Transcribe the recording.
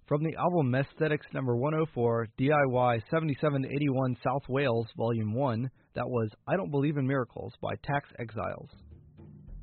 From the album Mesthetics number 104, DIY 7781 South Wales, Volume 1, that was I Don't Believe in Miracles by Tax Exiles.